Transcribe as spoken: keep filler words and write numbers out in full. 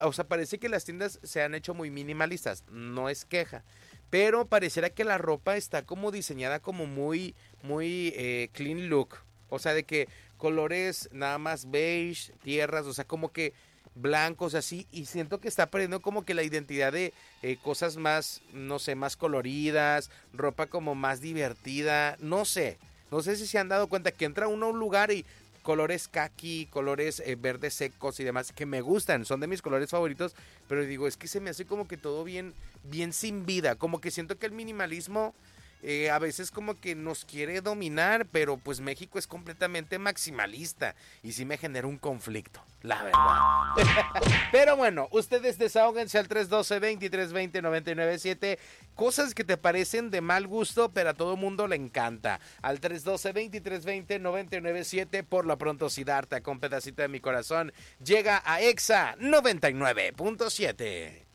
o sea, parece que las tiendas se han hecho muy minimalistas, no es queja, pero pareciera que la ropa está como diseñada como muy, muy eh, clean look, o sea, de que colores nada más beige, tierras, o sea, como que blancos así, y siento que está perdiendo como que la identidad de eh, cosas más, no sé, más coloridas, ropa como más divertida, no sé, no sé si se han dado cuenta que entra uno a un lugar y colores caqui, colores eh, verdes secos y demás, que me gustan, son de mis colores favoritos, pero digo, es que se me hace como que todo bien, bien sin vida, como que siento que el minimalismo eh, a veces como que nos quiere dominar, pero pues México es completamente maximalista y sí me genera un conflicto, la verdad. Pero bueno, ustedes desahóguense al tres uno dos, dos tres dos cero, nueve nueve siete, cosas que te parecen de mal gusto, pero a todo mundo le encanta. Al tres uno dos, dos tres dos cero, nueve nueve siete, por lo pronto Siddhartha con pedacito de mi corazón, llega a Exa noventa y nueve punto siete.